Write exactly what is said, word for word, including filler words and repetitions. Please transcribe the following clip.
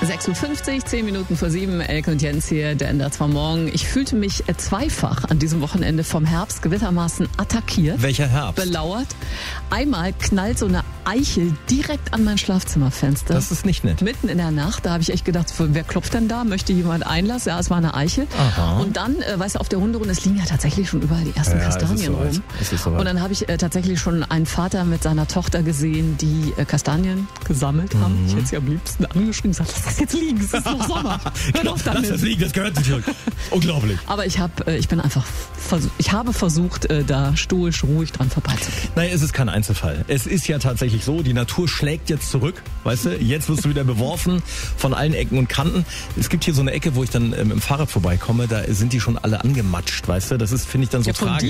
sechs Uhr fünfzig, zehn Minuten vor sieben, Elke und Jens hier, der N D R zwei Morgen. Ich fühlte mich zweifach an diesem Wochenende vom Herbst gewissermaßen attackiert. Welcher Herbst? Belauert. Einmal knallt so eine Eichel direkt an mein Schlafzimmerfenster. Das ist nicht nett. Mitten in der Nacht, da habe ich echt gedacht, wer klopft denn da? Möchte jemand Einlass? Ja, es war eine Eichel. Aha. Und dann, äh, weißt du, auf der Hunderunde, es liegen ja tatsächlich schon überall die ersten Ja, Kastanien es ist rum. Es ist soweit. Und dann habe ich äh, tatsächlich schon einen Vater mit seiner Tochter gesehen, die äh, Kastanien gesammelt haben. Mhm. Ich hätte sie am liebsten angeschrien und gesagt, lass das jetzt liegen, es ist noch Sommer. Hör doch damit. Lass das liegen, das gehört sich zurück. Unglaublich. Aber ich habe, äh, ich bin einfach, versuch, ich habe versucht, äh, da stoisch, ruhig dran vorbeizugehen. Nein, es ist kein Einzelfall. Es ist ja tatsächlich so, die Natur schlägt jetzt zurück, weißt du? Jetzt wirst du wieder beworfen von allen Ecken und Kanten. Es gibt hier so eine Ecke, wo ich dann ähm, im Fahrrad vorbeikomme, da sind die schon alle angematscht, weißt du? Das ist, finde ich, dann so Ja, von tragisch.